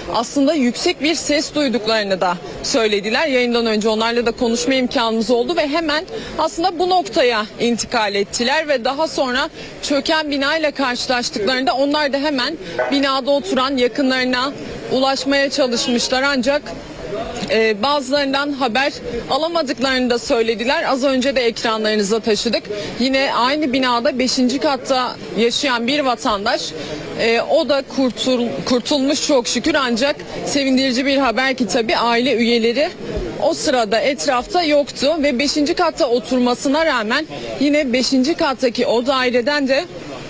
aslında yüksek bir ses duyduklarını da söylediler. Yayından önce onlarla da konuşma imkanımız oldu ve hemen aslında bu noktaya intikal ettiler ve daha sonra çöken binayla karşılaştıklarında onlar da hemen binada oturan yakınlarına ulaşmaya çalışmışlar, ancak bazılarından haber alamadıklarını da söylediler. Az önce de ekranlarınıza taşıdık. Yine aynı binada 5. katta yaşayan bir vatandaş, o da kurtulmuş çok şükür, ancak sevindirici bir haber ki tabii aile üyeleri o sırada etrafta yoktu ve 5. katta oturmasına rağmen yine 5. kattaki o daireden de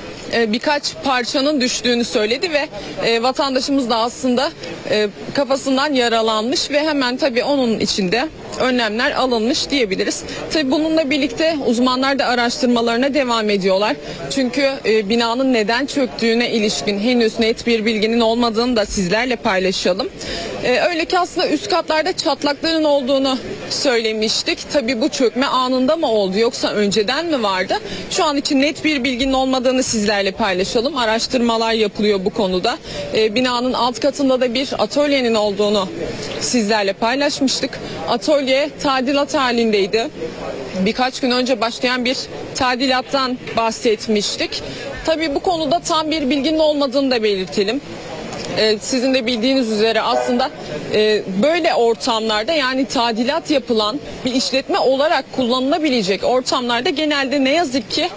birkaç parçanın düştüğünü söyledi ve vatandaşımız da aslında kafasından yaralanmış ve hemen tabii onun içinde önlemler alınmış diyebiliriz. Tabii bununla birlikte uzmanlar da araştırmalarına devam ediyorlar. Çünkü binanın neden çöktüğüne ilişkin henüz net bir bilginin olmadığını da sizlerle paylaşalım. Öyle ki aslında üst katlarda çatlakların olduğunu söylemiştik. Tabii bu çökme anında mı oldu yoksa önceden mi vardı? Şu an için net bir bilginin olmadığını sizlerle paylaşalım. Araştırmalar yapılıyor bu konuda. Binanın alt katında da bir atölyenin olduğunu sizlerle paylaşmıştık. Atölye tadilat halindeydi. Birkaç gün önce başlayan bir tadilattan bahsetmiştik. Tabii bu konuda tam bir bilginin olmadığını da belirtelim. Sizin de bildiğiniz üzere aslında böyle ortamlarda, yani tadilat yapılan bir işletme olarak kullanılabilecek ortamlarda genelde ne yazık ki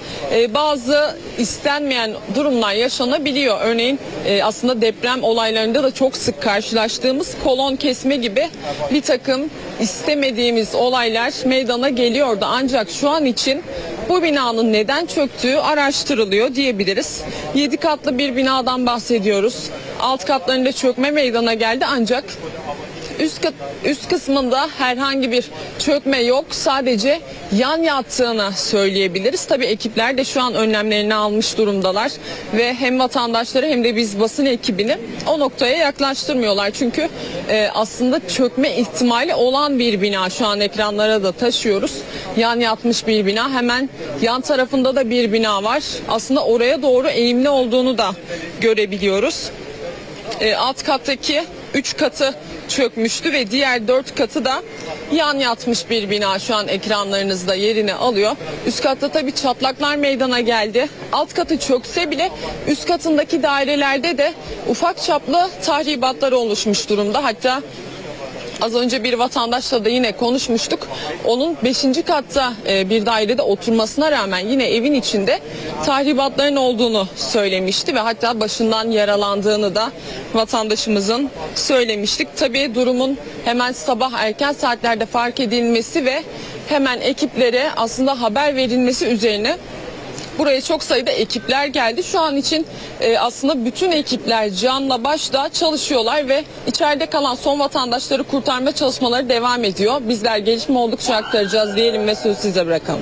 bazı istenmeyen durumlar yaşanabiliyor. Örneğin aslında deprem olaylarında da çok sık karşılaştığımız kolon kesme gibi bir takım istemediğimiz olaylar meydana geliyordu. Ancak şu an için bu binanın neden çöktüğü araştırılıyor diyebiliriz. 7 katlı bir binadan bahsediyoruz. Alt katlarında çökme meydana geldi, ancak üst kısmında herhangi bir çökme yok. Sadece yan yattığını söyleyebiliriz. Tabii ekipler de şu an önlemlerini almış durumdalar ve hem vatandaşları hem de biz basın ekibini o noktaya yaklaştırmıyorlar. Çünkü aslında çökme ihtimali olan bir bina, şu an ekranlara da taşıyoruz. Yan yatmış bir bina, hemen yan tarafında da bir bina var. Aslında oraya doğru eğimli olduğunu da görebiliyoruz. Alt kattaki 3 katı çökmüştü ve diğer 4 katı da yan yatmış bir bina şu an ekranlarınızda yerini alıyor. Üst katta tabii çatlaklar meydana geldi. Alt katı çökse bile üst katındaki dairelerde de ufak çaplı tahribatlar oluşmuş durumda. Hatta az önce bir vatandaşla da yine konuşmuştuk. Onun 5. katta bir dairede oturmasına rağmen yine evin içinde tahribatların olduğunu söylemişti ve hatta başından yaralandığını da vatandaşımızın söylemiştik. Tabii durumun hemen sabah erken saatlerde fark edilmesi ve hemen ekiplere aslında haber verilmesi üzerine buraya çok sayıda ekipler geldi. Şu an için aslında bütün ekipler canla başla çalışıyorlar ve içeride kalan son vatandaşları kurtarma çalışmaları devam ediyor. Bizler gelişme oldukça aktaracağız diyelim ve sözü size bırakalım.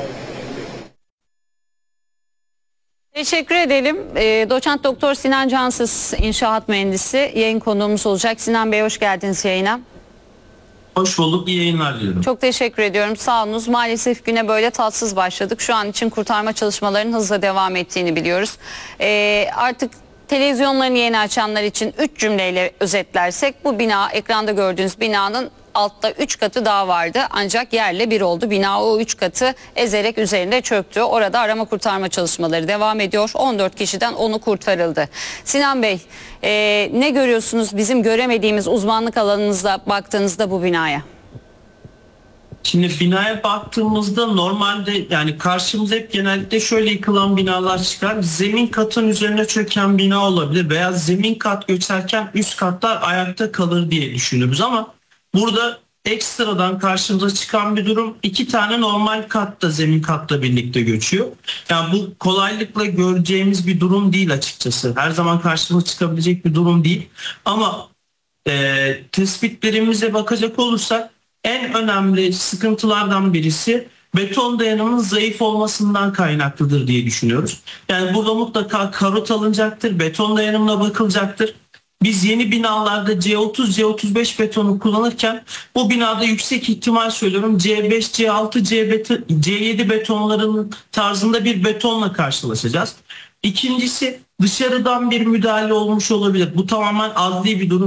Teşekkür edelim. Doçent Doktor Sinan Cansız, inşaat mühendisi, yayın konuğumuz olacak. Sinan Bey, hoş geldiniz yayına. Hoş bulduk, iyi yayınlar diliyorum. Çok teşekkür ediyorum, sağ olunuz. Maalesef güne böyle tatsız başladık. Şu an için kurtarma çalışmalarının hızla devam ettiğini biliyoruz. Artık televizyonlarını yeni açanlar için 3 cümleyle özetlersek, bu bina, ekranda gördüğünüz binanın altta 3 katı daha vardı, ancak yerle bir oldu. Bina o 3 katı ezerek üzerinde çöktü. Orada arama kurtarma çalışmaları devam ediyor. 14 kişiden 10'u kurtarıldı. Sinan Bey, ne görüyorsunuz bizim göremediğimiz uzmanlık alanınızda baktığınızda bu binaya? Şimdi binaya baktığımızda normalde, yani karşımıza hep genellikle şöyle yıkılan binalar çıkar. Zemin katın üzerine çöken bina olabilir veya zemin kat göçerken üst katlar ayakta kalır diye düşünürüz, ama burada ekstradan karşımıza çıkan bir durum, 2 tane normal katta zemin katla birlikte göçüyor. Yani bu kolaylıkla göreceğimiz bir durum değil açıkçası. Her zaman karşımıza çıkabilecek bir durum değil. Ama tespitlerimize bakacak olursak en önemli sıkıntılardan birisi beton dayanımının zayıf olmasından kaynaklıdır diye düşünüyoruz. Yani burada mutlaka karot alınacaktır, beton dayanımına bakılacaktır. Biz yeni binalarda C30, C35 betonu kullanırken bu binada yüksek ihtimal söylüyorum C5, C6, C7 betonlarının tarzında bir betonla karşılaşacağız. İkincisi, dışarıdan bir müdahale olmuş olabilir. Bu tamamen adli bir durum.